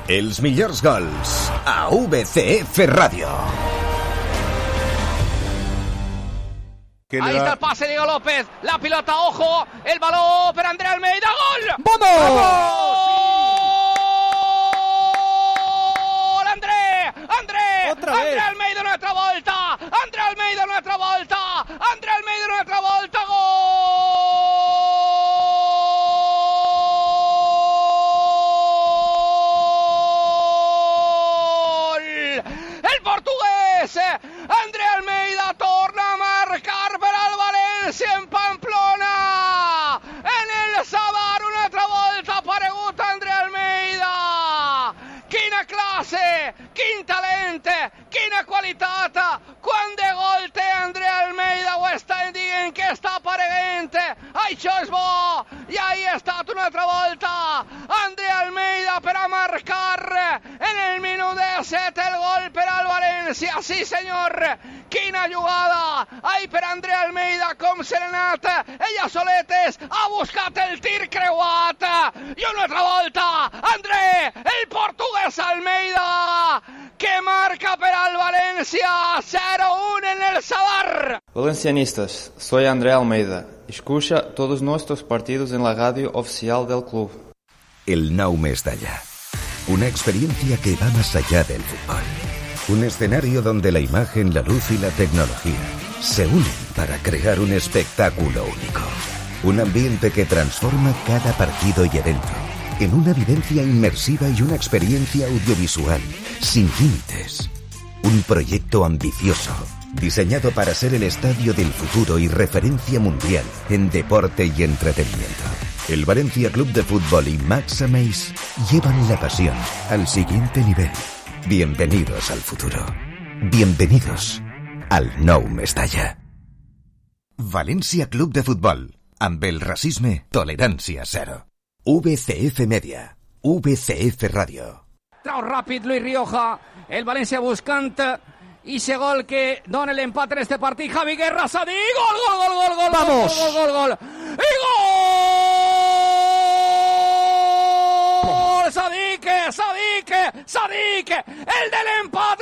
Els millors gols a VCF Ràdio. Ahí está el pase de Diego López, la pelota, ojo, el balón para André Almeida, ¡gol! ¡Vamos! ¡Gol! ¡André! ¡Otra vez! ¡André Almeida, nuestra volta! ¡André Almeida, nuestra volta! ¡André Almeida, nuestra volta! ¡Gol! ¡El portugués! ¡André Almeida torna a marcar per al València en Pamplona! En el Sadar un'altra volta aparegut André Almeida! Quina classe! Quin talent! Quina qualitat! Quant de gol té André Almeida! Ho estan dient que està apareguent! Això és bo! I ahí ha estat una altra volta! André Almeida per a marcar en el minut 17 el gol per al València! Sí, senyor! Quina jugada! Ai, per André Almeida, com se n'ha anat! Ella soletes ha buscat el tir creuat! I una altra volta! André, el portuguès Almeida, que marca per al València 0-1 en el Sadar. Valencianistas, soy André Almeida. Escucha todos nuestros partidos en la radio oficial del club. El Nou Mestalla. Una experiencia que va más allá del fútbol. Un escenario donde la imagen, la luz y la tecnología se unen para crear un espectáculo único. Un ambiente que transforma cada partido y evento en una vivencia inmersiva y una experiencia audiovisual sin límites. Un proyecto ambicioso, diseñado para ser el estadio del futuro y referencia mundial en deporte y entretenimiento. El Valencia Club de Fútbol y Max Ameis llevan la pasión al siguiente nivel. Bienvenidos al futuro. Bienvenidos al Nou Mestalla. València Club de Futbol. Amb el racisme, tolerància zero. VCF Media. VCF Ràdio. Trau ràpid Luis Rioja. El València buscant ese gol que dona el empate en este partit. Javi Guerra, Sadik. Gol, gol, gol, gol, gol. ¡Vamos! Gol, gol, gol, gol. ¡Y gol! Sadik, el del empate,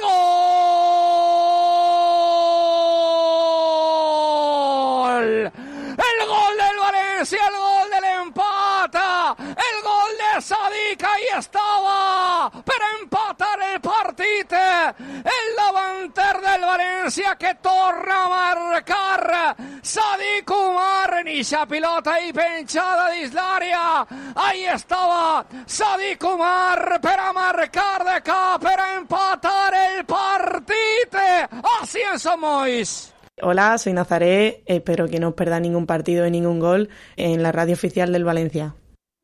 gol. El gol del València, el gol del empate, el gol de Sadik, ahí estaba, per empatar el partit, el davanter del València que torna a marcar, Sadik Umar, en esa pilota ahí penchada dins l'àrea, ahí estaba Sadik Umar per a marcar de cap, per a empatar el partit, así en Somois. Hola, soy Nazaré, espero que no os perdáis ningún partido y ningún gol en la radio oficial del València.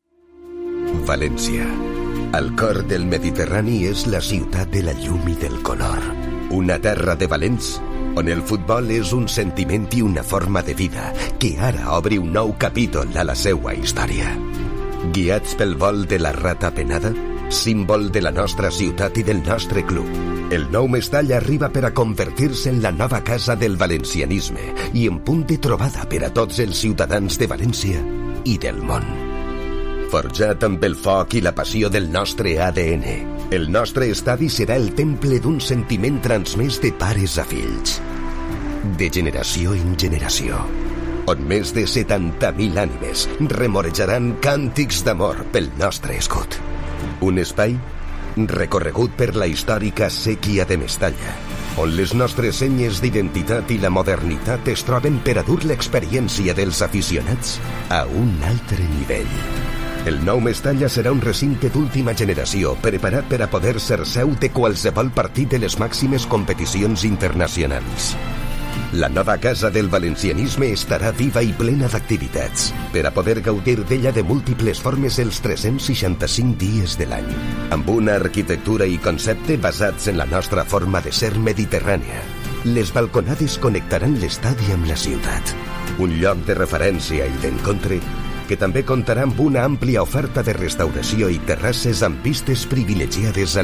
València. Al cor del Mediterrani és la ciutat de la llum i del color. Una terra de valents on el futbol és un sentiment i una forma de vida que ara obre un nou capítol a la seua història. Guiats pel vol de la rata penada, símbol de la nostra ciutat i del nostre club, el Nou Mestalla arriba per a convertir-se en la nova casa del valencianisme i en punt de trobada per a tots els ciutadans de València i del món. Forjat amb el foc i la passió del nostre ADN, el nostre estadi serà el temple d'un sentiment transmès de pares a fills, de generació en generació, on més de 70.000 ànimes remorejaran càntics d'amor pel nostre escut. Un espai recorregut per la històrica sèquia de Mestalla, on les nostres senyes d'identitat i la modernitat es troben per a dur l'experiència dels aficionats a un altre nivell. El Nou Mestalla serà un recinte d'última generació preparat per a poder ser seu de qualsevol partit de les màximes competicions internacionals. La nova casa del valencianisme estarà viva i plena d'activitats per a poder gaudir d'ella de múltiples formes els 365 dies de l'any, amb una arquitectura i concepte basats en la nostra forma de ser mediterrània. Les balconades connectaran l'estadi amb la ciutat, un lloc de referència i d'encontre que també comptarà amb una àmplia oferta de restauració i terrasses amb vistes privilegiades a